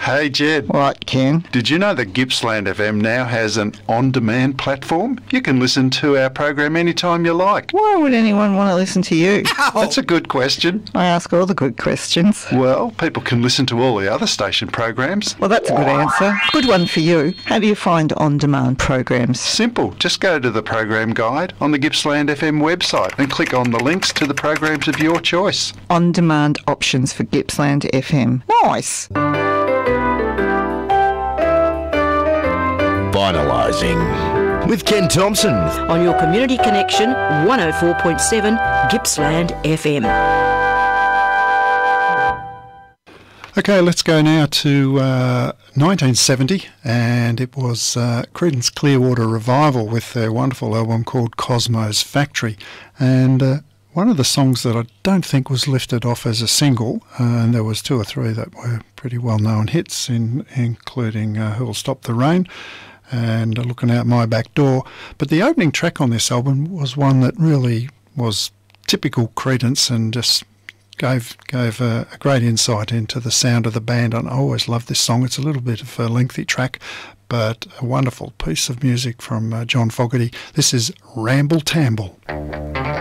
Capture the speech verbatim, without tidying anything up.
Hey Jed, What, Ken? did you know that Gippsland F M now has an on-demand platform? You can listen to our program anytime you like. Why would anyone want to listen to you? That's a good question. I ask all the good questions. Well, people can listen to all the other station programs. Well, that's a good answer. Good one for you. How do you find on-demand programs? Simple. Just go to the program guide on the Gippsland F M website and click on the links to the programs of your choice. On-demand options for Gippsland F M. Nice. Finalising with Ken Thompson on your Community Connection one oh four point seven Gippsland F M. Okay, let's go now to uh, nineteen seventy, and it was uh, Creedence Clearwater Revival with their wonderful album called Cosmo's Factory. And uh, one of the songs that I don't think was lifted off as a single, uh, and there was two or three that were pretty well-known hits, in, including uh, Who'll Stop the Rain and Looking Out My Back Door. But the opening track on this album was one that really was typical Creedence and just gave gave a, a great insight into the sound of the band. And I always love this song. It's a little bit of a lengthy track, but a wonderful piece of music from uh, John Fogerty. This is Ramble Tamble.